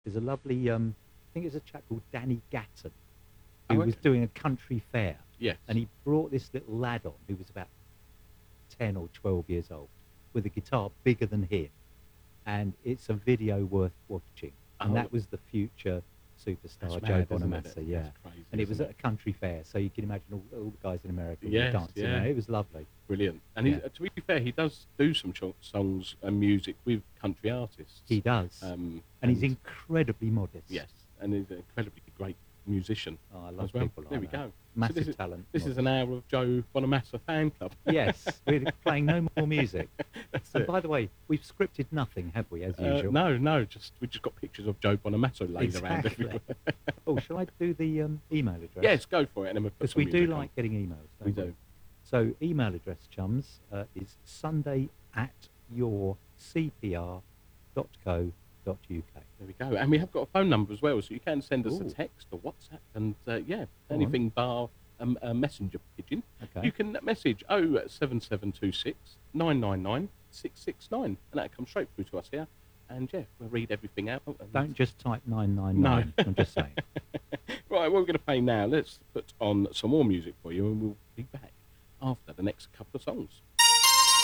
There's a lovely, I think it's a chap called Danny Gatton, Oh, who was okay. doing a country fair, Yes. and he brought this little lad on who was about 10 or 12 years old with a guitar bigger than him, and it's a video worth watching. And Oh, that was the future that's superstar Joe mad, isn't it? Bonamassa, That's yeah. crazy, And it was isn't at it? a country fair, so you can imagine all the guys in America were Yes, dancing yeah. there. It was lovely. Brilliant. And Yeah, to be fair, he does do some songs and music with country artists. he does. And he's And incredibly modest. yes, and he's an incredibly great musician Oh, I love as well. people There like we that. go. So Massive talent. this is modest. an hour of Joe Bonamassa fan club. Yes, we're playing no more music. That's And it. by the way, we've scripted nothing, have we, as usual? No, we just got pictures of Joe Bonamassa laid around Exactly. everywhere. Oh, shall I do the email address? Yes, go for it, and then we'll put Because some we do music on. like getting emails, We don't we? do. So, email address, chums, is sunday@yourcpr.co.uk. There we go. And we have got a phone number as well, so you can send us a Ooh. text or WhatsApp, and Go anything bar a messenger pigeon. Okay. You can message 07726 999 669, and that comes straight through to us here. And yeah, we'll read everything out. And Don't just type 999. I'm just saying. Right, what we're going to play now, let's put on some more music for you, and we'll be back after the next couple of songs.